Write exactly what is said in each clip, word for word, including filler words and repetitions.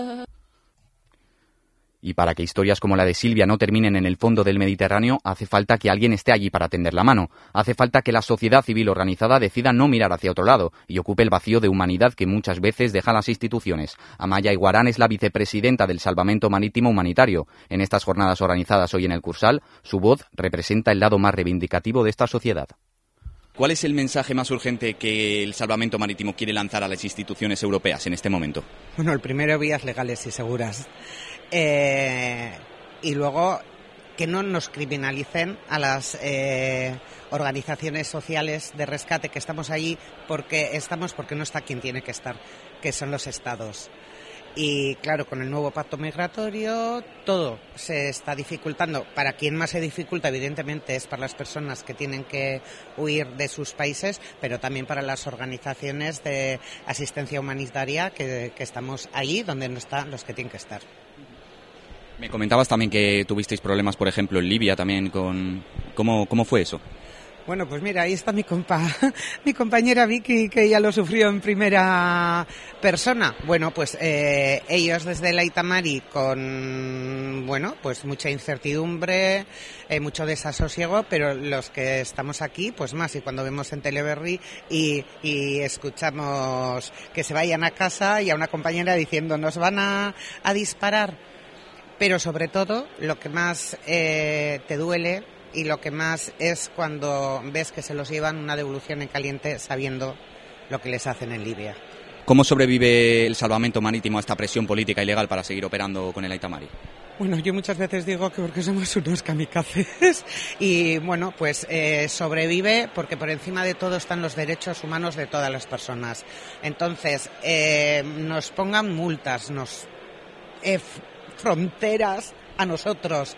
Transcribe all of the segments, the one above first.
Y para que historias como la de Silvia no terminen en el fondo del Mediterráneo, hace falta que alguien esté allí para tender la mano. Hace falta que la sociedad civil organizada decida no mirar hacia otro lado y ocupe el vacío de humanidad que muchas veces dejan las instituciones. Amaya Iguarán es la vicepresidenta del Salvamento Marítimo Humanitario. En estas jornadas organizadas hoy en el Cursal, su voz representa el lado más reivindicativo de esta sociedad. ¿Cuál es el mensaje más urgente que el Salvamento Marítimo quiere lanzar a las instituciones europeas en este momento? Bueno, el primero, vías legales y seguras. Eh, y luego que no nos criminalicen a las eh, organizaciones sociales de rescate que estamos allí porque estamos porque no está quien tiene que estar, que son los estados. Y claro, con el nuevo pacto migratorio todo se está dificultando. Para quien más se dificulta, evidentemente, es para las personas que tienen que huir de sus países, pero también para las organizaciones de asistencia humanitaria que, que estamos allí donde no están los que tienen que estar. Me comentabas también que tuvisteis problemas, por ejemplo, en Libia también con... ¿Cómo, cómo fue eso? Bueno, pues mira, ahí está mi compa, mi compañera Vicky, que ya lo sufrió en primera persona. Bueno, pues eh, ellos desde el Aita Mari con, bueno, pues mucha incertidumbre, eh, mucho desasosiego, pero los que estamos aquí, pues más. Y cuando vemos en Teleberri y, y escuchamos que se vayan a casa y a una compañera diciendo nos van a, a disparar. Pero sobre todo, lo que más eh, te duele y lo que más es cuando ves que se los llevan una devolución en caliente sabiendo lo que les hacen en Libia. ¿Cómo sobrevive el Salvamento Marítimo a esta presión política y legal para seguir operando con el Aita Mari? Bueno, yo muchas veces digo que porque somos unos kamikazes y bueno, pues eh, sobrevive porque por encima de todo están los derechos humanos de todas las personas. Entonces, eh, nos pongan multas, nos... Eh, fronteras a nosotros,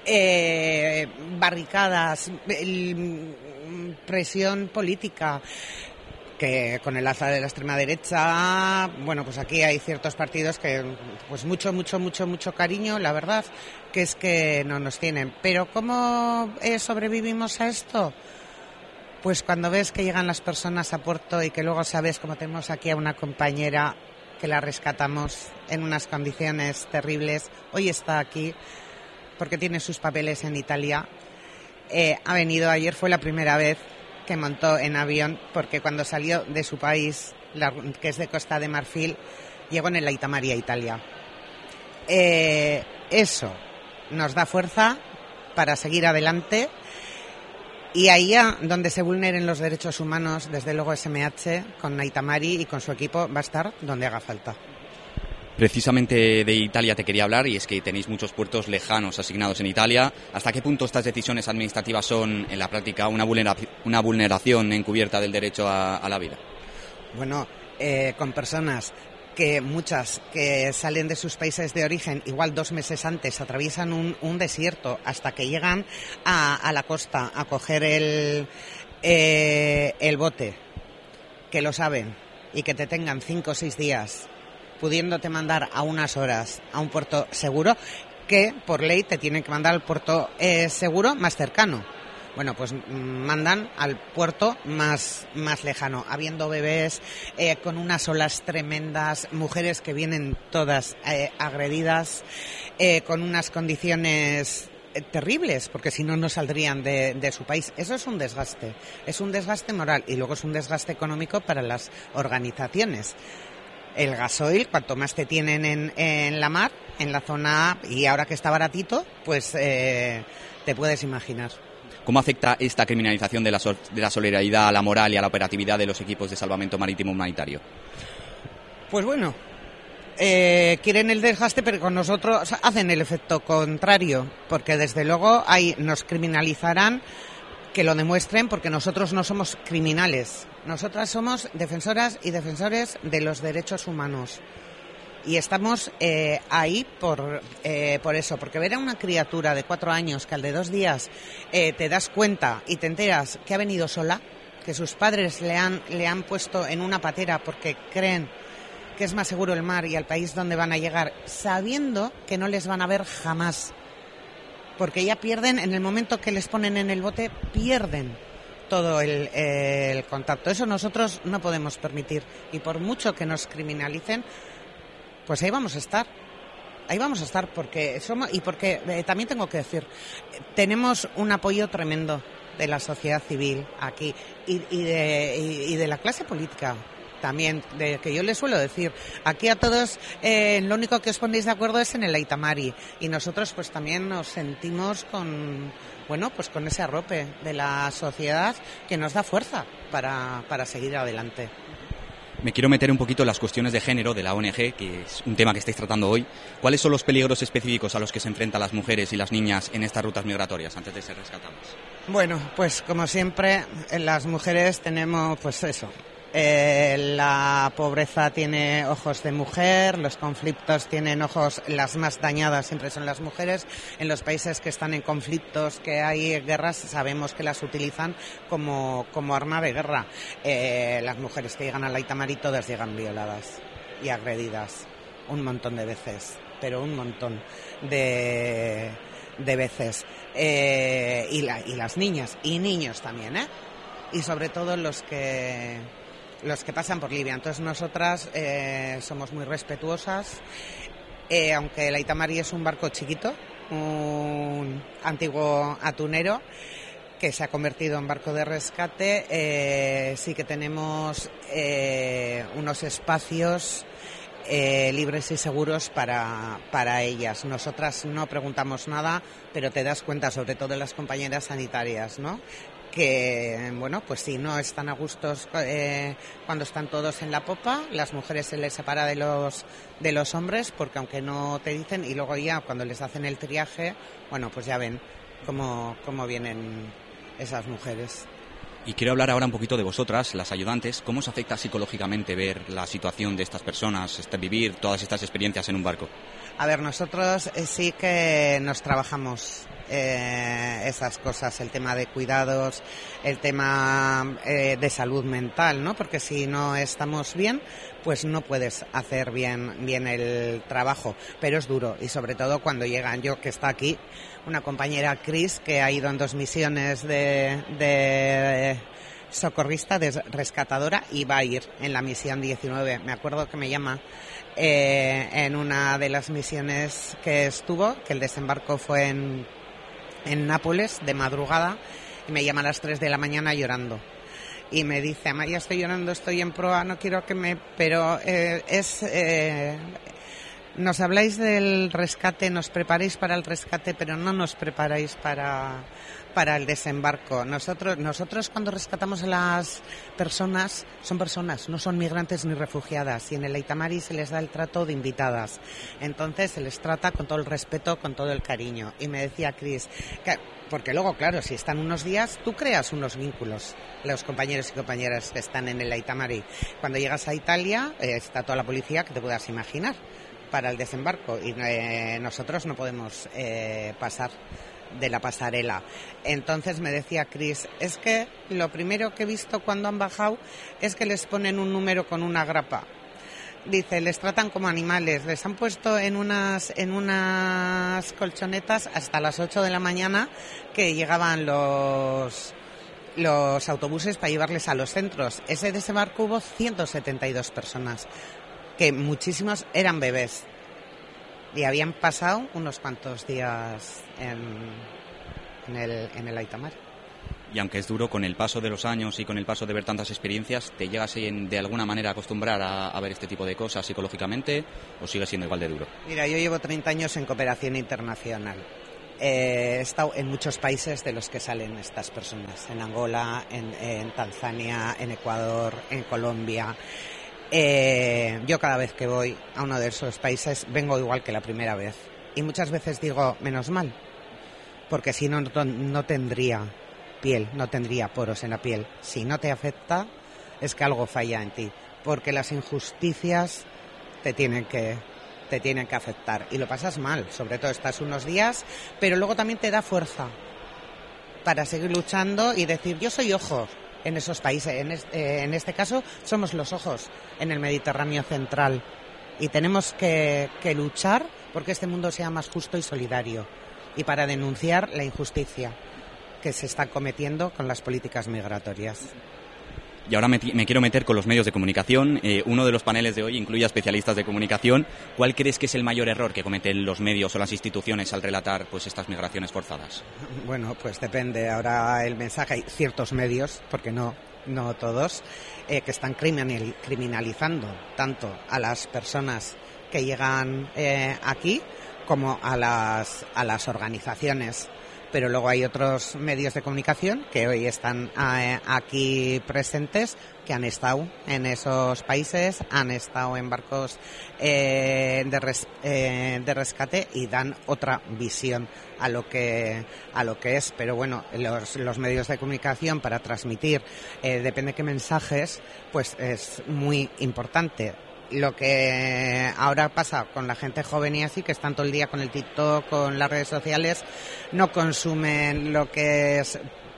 eh, barricadas, el, presión política, que con el alza de la extrema derecha, bueno, pues aquí hay ciertos partidos que, pues mucho, mucho, mucho, mucho cariño, la verdad, que es que no nos tienen. Pero ¿cómo eh, sobrevivimos a esto? Pues cuando ves que llegan las personas a puerto y que luego sabes, como tenemos aquí a una compañera que la rescatamos en unas condiciones terribles. Hoy está aquí porque tiene sus papeles en Italia. Eh, ha venido ayer, fue la primera vez que montó en avión porque cuando salió de su país, la, que es de Costa de Marfil, llegó en el Aita Mari a Italia. Eh, eso nos da fuerza para seguir adelante. Y ahí donde se vulneren los derechos humanos, desde luego S M H con Aita Mari y con su equipo va a estar donde haga falta. Precisamente de Italia te quería hablar y es que tenéis muchos puertos lejanos asignados en Italia. ¿Hasta qué punto estas decisiones administrativas son en la práctica una, vulnera- una vulneración encubierta del derecho a, a la vida? Bueno, eh, con personas que muchas que salen de sus países de origen, igual dos meses antes, atraviesan un, un desierto hasta que llegan a, a la costa a coger el, eh, el bote, que lo saben, y que te tengan cinco o seis días pudiéndote mandar a unas horas a un puerto seguro, que por ley te tienen que mandar al puerto eh, seguro más cercano. Bueno, pues mandan al puerto más, más lejano, habiendo bebés, eh, con unas olas tremendas, mujeres que vienen todas eh, agredidas, eh, con unas condiciones eh, terribles, porque si no, no saldrían de, de su país. Eso es un desgaste, es un desgaste moral y luego es un desgaste económico para las organizaciones. El gasoil, cuanto más te tienen en, en la mar, en la zona A, y ahora que está baratito, pues eh, te puedes imaginar. ¿Cómo afecta esta criminalización de la, so- de la solidaridad a la moral y a la operatividad de los equipos de salvamento marítimo humanitario? Pues bueno, eh, quieren el desgaste, pero con nosotros hacen el efecto contrario, porque desde luego ahí nos criminalizarán, que lo demuestren, porque nosotros no somos criminales. Nosotras somos defensoras y defensores de los derechos humanos. Y estamos eh, ahí por eh, por eso, porque ver a una criatura de cuatro años que al de dos días eh, te das cuenta y te enteras que ha venido sola, que sus padres le han le han puesto en una patera porque creen que es más seguro el mar y el país donde van a llegar, sabiendo que no les van a ver jamás, porque ya pierden, en el momento que les ponen en el bote, pierden todo el, el contacto. Eso nosotros no podemos permitir, y por mucho que nos criminalicen, pues ahí vamos a estar. Ahí vamos a estar porque somos, y porque eh, también tengo que decir, tenemos un apoyo tremendo de la sociedad civil aquí y, y, de, y, y de la clase política también, de que yo les suelo decir, aquí a todos eh, lo único que os ponéis de acuerdo es en el Aita Mari, y nosotros pues también nos sentimos con, bueno, pues con ese arrope de la sociedad que nos da fuerza para, para seguir adelante. Me quiero meter un poquito en las cuestiones de género de la O N G, que es un tema que estáis tratando hoy. ¿Cuáles son los peligros específicos a los que se enfrentan las mujeres y las niñas en estas rutas migratorias antes de ser rescatadas? Bueno, pues como siempre, las mujeres tenemos, pues eso, eh, la pobreza tiene ojos de mujer, los conflictos tienen ojos, las más dañadas siempre son las mujeres. En los países que están en conflictos, que hay guerras, sabemos que las utilizan como, como arma de guerra. Eh, las mujeres que llegan al Aita Mari todas llegan violadas y agredidas un montón de veces, pero un montón de, de veces. Eh, y, la, y las niñas y niños también, ¿eh? Y sobre todo los que los que pasan por Libia. Entonces nosotras eh, somos muy respetuosas, eh, aunque el Aita Mari es un barco chiquito, un antiguo atunero que se ha convertido en barco de rescate, eh, sí que tenemos eh, unos espacios Eh, libres y seguros para, para ellas. Nosotras no preguntamos nada, pero te das cuenta, sobre todo las compañeras sanitarias, ¿no?, que, bueno, pues si no están a gustos eh, cuando están todos en la popa, las mujeres se les separa de los de los hombres, porque aunque no te dicen, y luego ya cuando les hacen el triaje, bueno, pues ya ven cómo, cómo vienen esas mujeres. Y quiero hablar ahora un poquito de vosotras, las ayudantes. ¿Cómo os afecta psicológicamente ver la situación de estas personas, este, vivir todas estas experiencias en un barco? A ver, nosotros eh, sí que nos trabajamos eh, esas cosas, el tema de cuidados, el tema eh, de salud mental, ¿no? Porque si no estamos bien, pues no puedes hacer bien, bien el trabajo, pero es duro, y sobre todo cuando llegan. Yo, que está aquí, una compañera, Cris, que ha ido en dos misiones de, de socorrista, de rescatadora, y va a ir en la misión diecinueve. Me acuerdo que me llama eh, en una de las misiones que estuvo, que el desembarco fue en, en Nápoles, de madrugada, y me llama a las tres de la mañana llorando. Y me dice, Amaia, estoy llorando, estoy en proa, no quiero que me... Pero eh, es... Eh, nos habláis del rescate, nos preparáis para el rescate, pero no nos preparáis para, para el desembarco. Nosotros, nosotros cuando rescatamos a las personas, son personas, no son migrantes ni refugiadas. Y en el Aita Mari se les da el trato de invitadas. Entonces se les trata con todo el respeto, con todo el cariño. Y me decía Cris, que... porque luego, claro, si están unos días, tú creas unos vínculos, los compañeros y compañeras que están en el Aita Mari. Cuando llegas a Italia, eh, está toda la policía que te puedas imaginar para el desembarco, y eh, nosotros no podemos eh, pasar de la pasarela. Entonces me decía Cris, es que lo primero que he visto cuando han bajado es que les ponen un número con una grapa. Dice, les tratan como animales, les han puesto en unas en unas colchonetas hasta las ocho de la mañana, que llegaban los los autobuses para llevarles a los centros. Ese desembarco hubo ciento setenta y dos personas, que muchísimos eran bebés, y habían pasado unos cuantos días en, en el en el Aita Mari. Y aunque es duro, con el paso de los años y con el paso de ver tantas experiencias, ¿te llegas en, de alguna manera a acostumbrar a, a ver este tipo de cosas psicológicamente, o sigue siendo igual de duro? Mira, yo llevo treinta años en cooperación internacional. Eh, he estado en muchos países de los que salen estas personas, en Angola, en, en Tanzania, en Ecuador, en Colombia. Eh, yo cada vez que voy a uno de esos países vengo igual que la primera vez. Y muchas veces digo, menos mal, porque si no, no, no tendría... piel, no tendría poros en la piel. Si no te afecta, es que algo falla en ti, porque las injusticias te tienen que te tienen que afectar, y lo pasas mal, sobre todo estás unos días, pero luego también te da fuerza para seguir luchando y decir, yo soy ojos en esos países, en este, en este caso somos los ojos en el Mediterráneo central, y tenemos que, que luchar porque este mundo sea más justo y solidario, y para denunciar la injusticia que se está cometiendo con las políticas migratorias. Y ahora me, me quiero meter con los medios de comunicación. Eh, uno de los paneles de hoy incluye a especialistas de comunicación. ¿Cuál crees que es el mayor error que cometen los medios o las instituciones al relatar pues estas migraciones forzadas? Bueno, pues depende. Ahora el mensaje, hay ciertos medios, porque no, no todos, eh, que están criminal, criminalizando tanto a las personas que llegan eh, aquí como a las, a las organizaciones. Pero luego hay otros medios de comunicación que hoy están eh, aquí presentes, que han estado en esos países, han estado en barcos eh, de, res, eh, de rescate y dan otra visión a lo que a lo que es. Pero bueno, los, los medios de comunicación para transmitir, eh, depende de qué mensajes, pues es muy importante. Lo que ahora pasa con la gente joven y así, que están todo el día con el TikTok, con las redes sociales, no consumen lo que es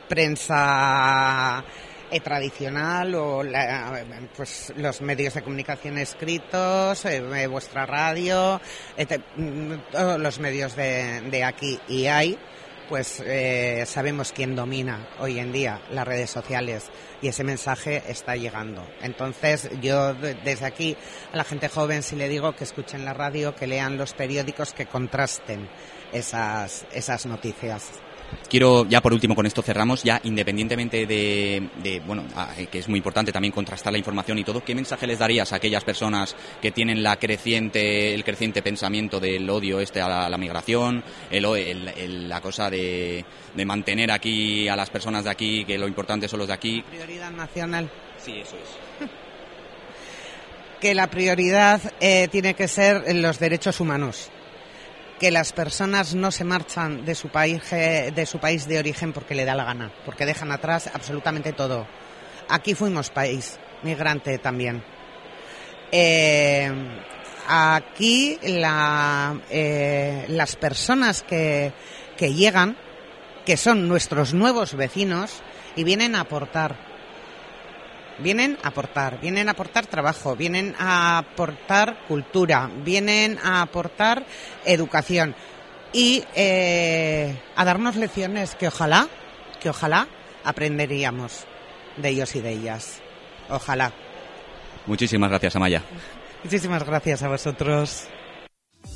prensa eh, tradicional o la, pues los medios de comunicación escritos, eh, vuestra radio, eh, te, todos los medios de, de aquí y hay. Pues eh, sabemos quién domina hoy en día las redes sociales y ese mensaje está llegando. Entonces yo desde aquí a la gente joven sí le digo que escuchen la radio, que lean los periódicos, que contrasten esas, esas noticias. Quiero, ya por último, con esto cerramos, ya independientemente de, de bueno, que es muy importante también contrastar la información y todo, ¿qué mensaje les darías a aquellas personas que tienen la creciente, el creciente pensamiento del odio este a la, a la migración, el, el, el, la cosa de, de mantener aquí a las personas de aquí, que lo importante son los de aquí? Prioridad nacional. Sí, eso es. Que la prioridad eh, tiene que ser los derechos humanos. Que las personas no se marchan de su país de su país de origen porque le da la gana, porque dejan atrás absolutamente todo. Aquí fuimos país migrante también. Eh, aquí la, eh, las personas que, que llegan, que son nuestros nuevos vecinos y vienen a aportar. Vienen a aportar, vienen a aportar trabajo, vienen a aportar cultura, vienen a aportar educación y eh, a darnos lecciones que ojalá, que ojalá aprenderíamos de ellos y de ellas. Ojalá. Muchísimas gracias, Amaya. Muchísimas gracias a vosotros.